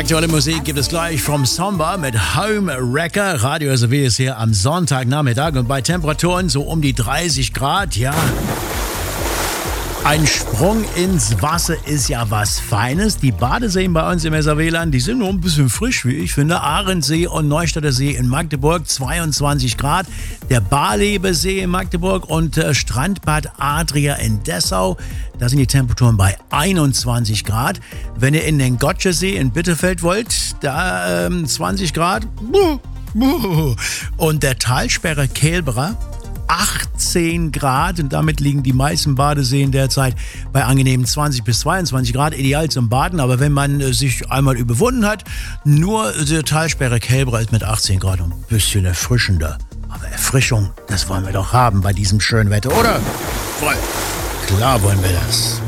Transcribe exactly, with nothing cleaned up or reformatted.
Aktuelle Musik gibt es gleich vom Samba mit Home Wrecker. Radio S W ist hier am Sonntagnachmittag und bei Temperaturen so um die dreißig Grad, ja. Ein Sprung ins Wasser ist ja was Feines. Die Badeseen bei uns im S A W-Land, die sind nur ein bisschen frisch, wie ich finde. Ahrensee und Neustädter See in Magdeburg, zweiundzwanzig Grad. Der Barlebesee in Magdeburg und äh, Strandbad Adria in Dessau. Da sind die Temperaturen bei einundzwanzig Grad. Wenn ihr in den Gotschersee in Bitterfeld wollt, da ähm, zwanzig Grad. Und der Talsperre Kelberer, achtzehn Grad, und damit liegen die meisten Badeseen derzeit bei angenehmen zwanzig bis zweiundzwanzig Grad, ideal zum Baden. Aber wenn man äh, sich einmal überwunden hat, nur der Talsperre Kelberer ist mit achtzehn Grad ein bisschen erfrischender. Aber Erfrischung, das wollen wir doch haben bei diesem schönen Wetter, oder? Voll. Klar wollen wir das.